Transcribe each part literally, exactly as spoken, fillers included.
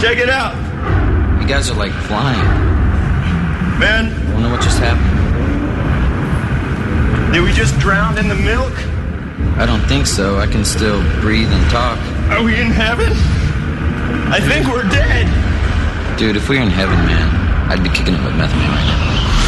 Check it out. You guys are like flying. Man. I don't know what just happened. Did we just drown in the milk? I don't think so. I can still breathe and talk. Are we in heaven? I think we're dead. Dude, if we were in heaven, man, I'd be kicking it with Method Man right now.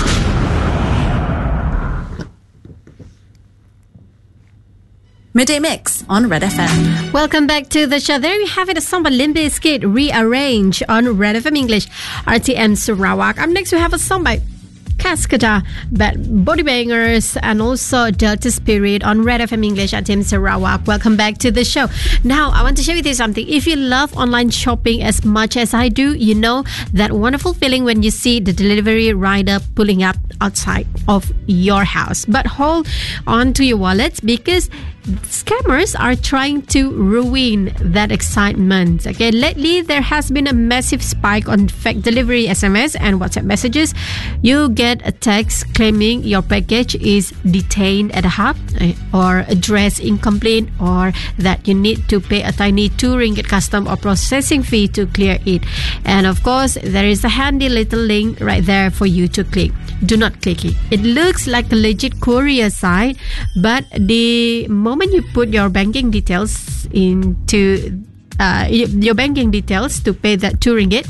Midday Mix on Red F M. Welcome back to the show. There you have it, a song by Limp Bizkit, Rearrange on Red F M English, R T M Sarawak. Up next we have a song by Cascada, Bad Body Bangers, and also Delta Spirit on Red F M English at Tim Sarawak. Welcome back to the show. Now, I want to share with you something. If you love online shopping as much as I do, you know that wonderful feeling when you see the delivery rider pulling up outside of your house. But hold on to your wallets, because scammers are trying to ruin that excitement. Okay, lately there has been a massive spike on fake delivery S M S and WhatsApp messages. You get a text claiming your package is detained at a hub, or address incomplete, or that you need to pay a tiny two ringgit custom or processing fee to clear it. And of course, there is a handy little link right there for you to click. Do not click it. It looks like a legit courier site, but the moment you put your banking details into uh, your banking details to pay that two ringgit,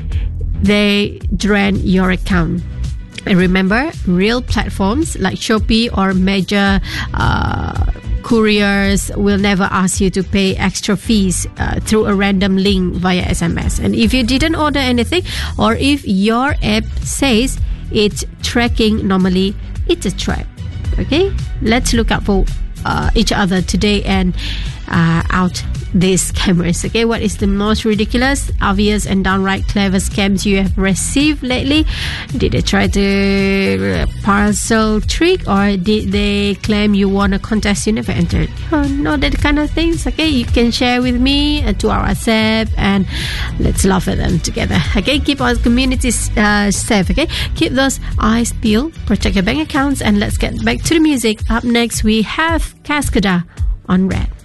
they drain your account. And remember, real platforms like Shopee or major uh, couriers will never ask you to pay extra fees uh, through a random link via S M S. And if you didn't order anything, or if your app says it's tracking normally, it's a trap. Okay, let's look out for uh, each other today and uh, out these scammers. Okay, what is the most ridiculous, obvious, and downright clever scams you have received lately? Did they try to parcel trick, or did they claim you won a contest you never entered? Oh, no, that kind of things. Okay, you can share with me uh, to our WhatsApp, and let's laugh at them together. Okay, keep our communities uh, safe. Okay, keep those eyes peeled, protect your bank accounts, and let's get back to the music. Up next, we have Cascada on Red.